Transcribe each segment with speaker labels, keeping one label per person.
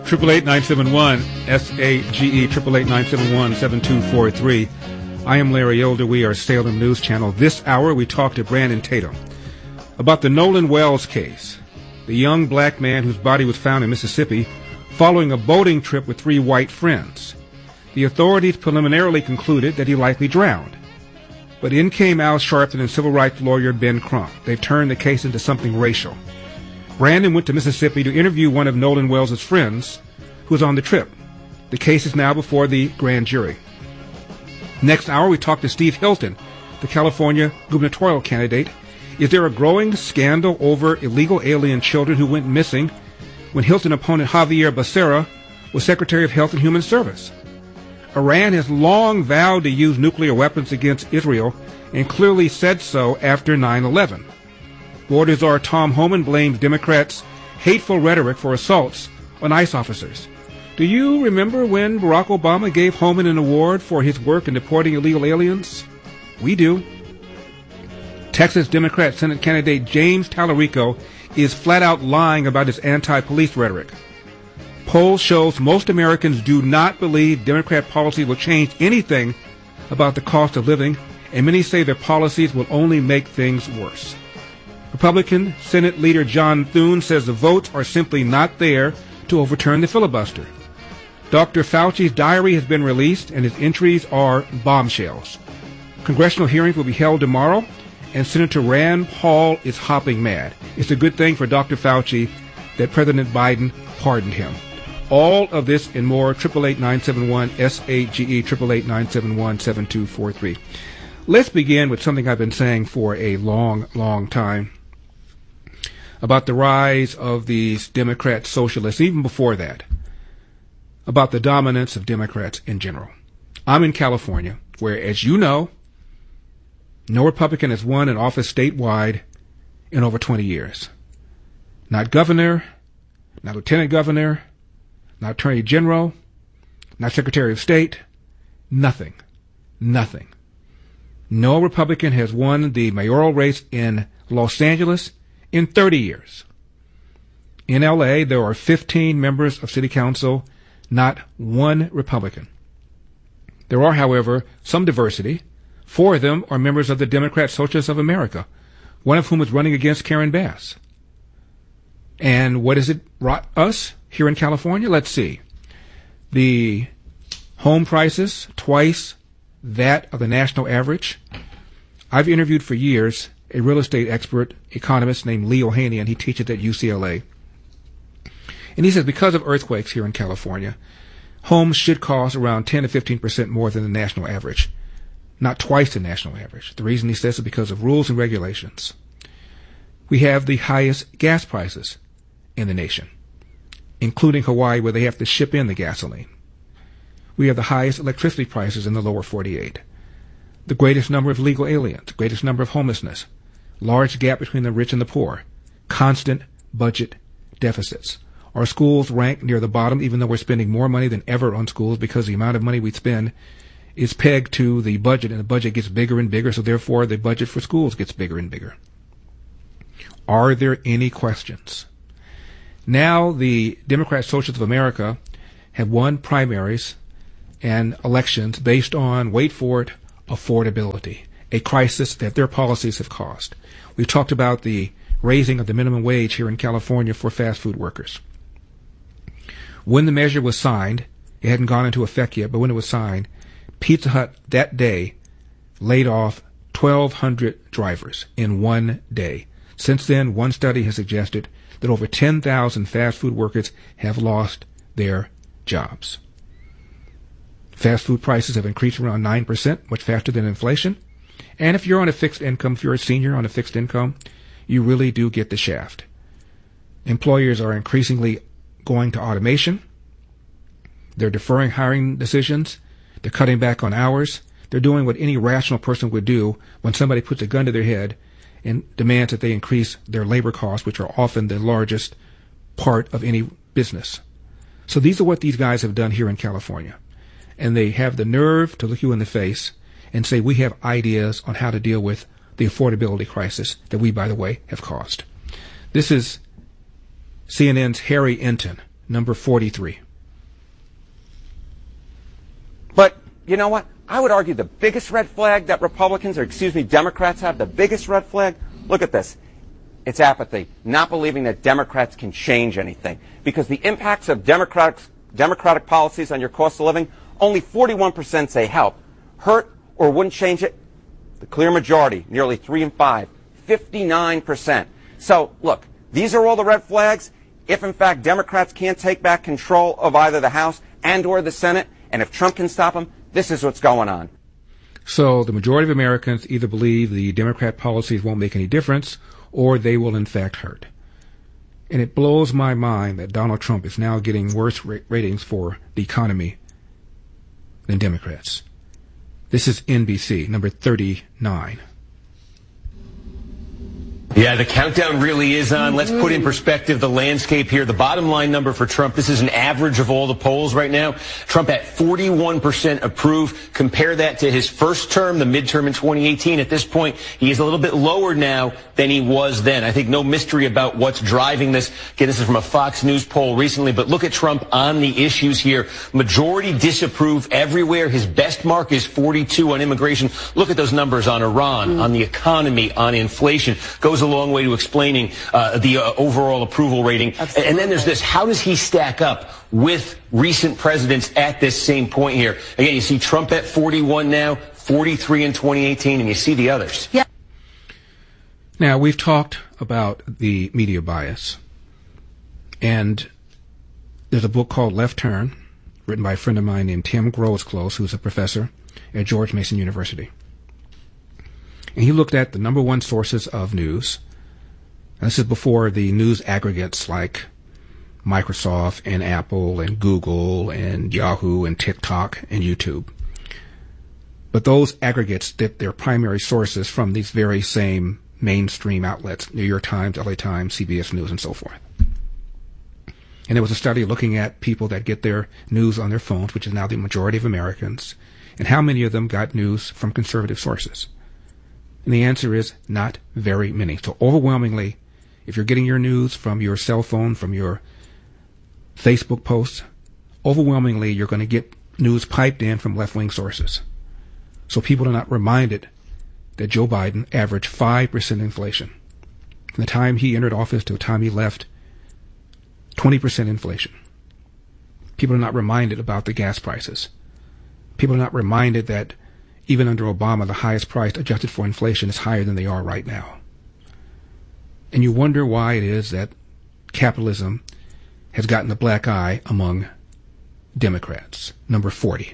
Speaker 1: 888-971 SAGE 888-971-7243. I am Larry Elder. We are Salem News Channel. This hour we talk to Brandon Tatum about the Nolan Wells case, the young black man whose body was found in Mississippi following a boating trip with 3 white friends. The authorities preliminarily concluded that he likely drowned. But in came Al Sharpton and civil rights lawyer Ben Crump. They've turned the case into something racial. Brandon went to Mississippi to interview one of Nolan Wells' friends who was on the trip. The case is now before the grand jury. Next hour, we talk to Steve Hilton, the California gubernatorial candidate. Is there a growing scandal over illegal alien children who went missing when Hilton opponent Javier Becerra was Secretary of Health and Human Service? Iran has long vowed to use nuclear weapons against Israel and clearly said so after 9/11. Border Czar Tom Homan blames Democrats' hateful rhetoric for assaults on ICE officers. Do you remember when Barack Obama gave Homan an award for his work in deporting illegal aliens? We do. Texas Democrat Senate candidate James Tallarico is flat out lying about his anti-police rhetoric. Poll shows most Americans do not believe Democrat policy will change anything about the cost of living, and many say their policies will only make things worse. Republican Senate leader John Thune says the votes are simply not there to overturn the filibuster. Dr. Fauci's diary has been released, and his entries are bombshells. Congressional hearings will be held tomorrow, and Senator Rand Paul is hopping mad. It's a good thing for Dr. Fauci that President Biden pardoned him. All of this and more, 888-971 SAGE 888-971-7243. Let's begin with something I've been saying for a long, long time about the rise of these Democrat socialists, even before that, about the dominance of Democrats in general. I'm in California, where, as you know, no Republican has won an office statewide in over 20 years. Not governor, not lieutenant governor, not attorney general, not secretary of state, nothing. Nothing. No Republican has won the mayoral race in Los Angeles in 30 years. In L.A., there are 15 members of city council, not one Republican. There are, however, some diversity. 4 of them are members of the Democrat Socialists of America, one of whom is running against Karen Bass. And what has it brought us here in California? Let's see. The home prices, twice that of the national average. I've interviewed for years a real estate expert, economist named Leo Haney, and he teaches at UCLA. And he says because of earthquakes here in California, homes should cost around 10 to 15% more than the national average, not twice the national average. The reason he says is because of rules and regulations. We have the highest gas prices in the nation, including Hawaii, where they have to ship in the gasoline. We have the highest electricity prices in the lower 48, the greatest number of legal aliens, greatest number of homelessness, large gap between the rich and the poor, constant budget deficits. Our schools rank near the bottom, even though we're spending more money than ever on schools because the amount of money we spend is pegged to the budget, and the budget gets bigger and bigger, so therefore the budget for schools gets bigger and bigger. Are there any questions? Now the Democrat Socialists of America have won primaries and elections based on, wait for it, affordability, a crisis that their policies have caused. We've talked about the raising of the minimum wage here in California for fast food workers. When the measure was signed, it hadn't gone into effect yet, but when it was signed, Pizza Hut that day laid off 1,200 drivers in one day. Since then, one study has suggested that over 10,000 fast food workers have lost their jobs. Fast food prices have increased around 9%, much faster than inflation. And if you're on a fixed income, if you're a senior on a fixed income, you really do get the shaft. Employers are increasingly going to automation. They're deferring hiring decisions. They're cutting back on hours. They're doing what any rational person would do when somebody puts a gun to their head and demands that they increase their labor costs, which are often the largest part of any business. So these are what these guys have done here in California. And they have the nerve to look you in the face and say, we have ideas on how to deal with the affordability crisis that we, by the way, have caused. This is CNN's Harry Enton number 43.
Speaker 2: But you know what? I would argue the biggest red flag that Democrats have, the biggest red flag, look at this. It's apathy, not believing that Democrats can change anything. Because the impacts of Democratic policies on your cost of living, only 41% say help, hurt, or wouldn't change it. The clear majority, nearly 3 in 5, 59%. So, look, these are all the red flags. If, in fact, Democrats can't take back control of either the House and or the Senate, and if Trump can stop them, this is what's going on.
Speaker 1: So the majority of Americans either believe the Democrat policies won't make any difference or they will in fact hurt. And it blows my mind that Donald Trump is now getting worse ratings for the economy than Democrats. This is NBC, number 39.
Speaker 3: Yeah, the countdown really is on. Let's put in perspective the landscape here. The bottom line number for Trump, this is an average of all the polls right now. Trump at 41% approve. Compare that to his first term, the midterm in 2018. At this point, he is a little bit lower now than he was then. I think no mystery about what's driving this. Again, this is from a Fox News poll recently, but look at Trump on the issues here. Majority disapprove everywhere. His best mark is 42 on immigration. Look at those numbers on Iran, on the economy, on inflation. Goes a long way to explaining the overall approval rating. Absolutely. And then there's this, how does he stack up with recent presidents at this same point here? Again, you see Trump at 41 now, 43 in 2018, and you see the others.
Speaker 4: Yeah.
Speaker 1: Now, we've talked about the media bias, and there's a book called Left Turn, written by a friend of mine named Tim Grosclose, who's a professor at George Mason University. And he looked at the number one sources of news. And this is before the news aggregates like Microsoft and Apple and Google and Yahoo and TikTok and YouTube. But those aggregates get their primary sources from these very same mainstream outlets, New York Times, LA Times, CBS News, and so forth. And there was a study looking at people that get their news on their phones, which is now the majority of Americans, and how many of them got news from conservative sources. And the answer is not very many. So overwhelmingly, if you're getting your news from your cell phone, from your Facebook posts, overwhelmingly you're going to get news piped in from left-wing sources. So people are not reminded that Joe Biden averaged 5% inflation. From the time he entered office to the time he left, 20% inflation. People are not reminded about the gas prices. People are not reminded that even under Obama, the highest price adjusted for inflation is higher than they are right now. And you wonder why it is that capitalism has gotten a black eye among Democrats. Number 40.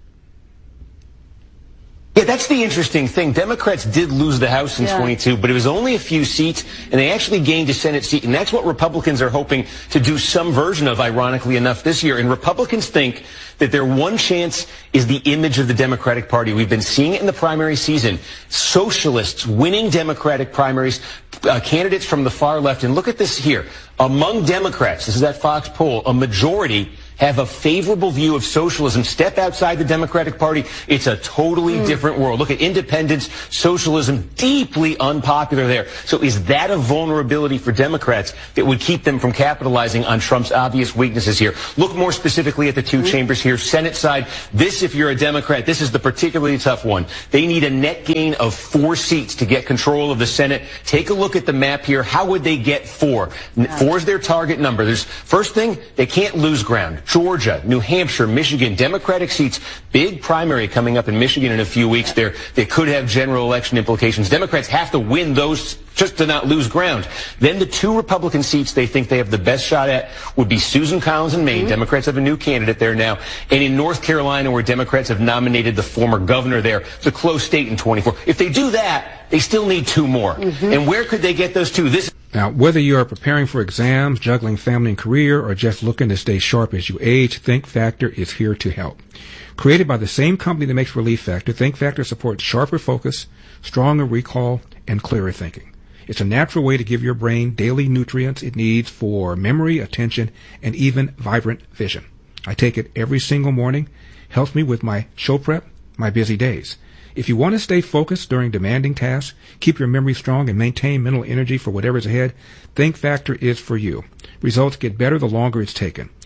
Speaker 3: Yeah, that's the interesting thing. Democrats did lose the House in 22, but it was only a few seats, and they actually gained a Senate seat, and that's what Republicans are hoping to do some version of, ironically enough, this year. And Republicans think that their one chance is the image of the Democratic Party. We've been seeing it in the primary season. Socialists winning Democratic primaries, candidates from the far left. And look at this here. Among Democrats, this is that Fox poll, a majority have a favorable view of socialism. Step outside the Democratic Party, it's a totally different world. Look at independence, socialism, deeply unpopular there. So is that a vulnerability for Democrats that would keep them from capitalizing on Trump's obvious weaknesses here? Look more specifically at the two chambers here. Senate side, this, if you're a Democrat, this is the particularly tough one. They need a net gain of 4 seats to get control of the Senate. Take a look at the map here. How would they get 4? 4 is their target number. There's first thing, they can't lose ground. Georgia, New Hampshire, Michigan, Democratic seats, big primary coming up in Michigan in a few weeks there. They could have general election implications. Democrats have to win those just to not lose ground. Then the 2 Republican seats they think they have the best shot at would be Susan Collins in Maine. Democrats have a new candidate there now. And in North Carolina, where Democrats have nominated the former governor there. It's a close state in 24. If they do that, they still need 2 more. And where could they get those 2?
Speaker 1: Now, whether you are preparing for exams, juggling family and career, or just looking to stay sharp as you age, Think Factor is here to help. Created by the same company that makes Relief Factor, Think Factor supports sharper focus, stronger recall, and clearer thinking. It's a natural way to give your brain daily nutrients it needs for memory, attention, and even vibrant vision. I take it every single morning. Helps me with my show prep, my busy days. If you want to stay focused during demanding tasks, keep your memory strong, and maintain mental energy for whatever's ahead, Think Factor is for you. Results get better the longer it's taken.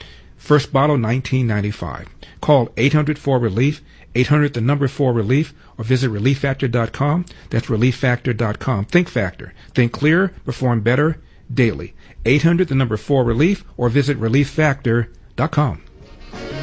Speaker 1: First bottle, $19.95. Call 800-4RELIEF, 800-4RELIEF, or visit ReliefFactor.com. That's ReliefFactor.com. Think Factor. Think clearer, perform better daily. 800-4RELIEF, or visit ReliefFactor.com.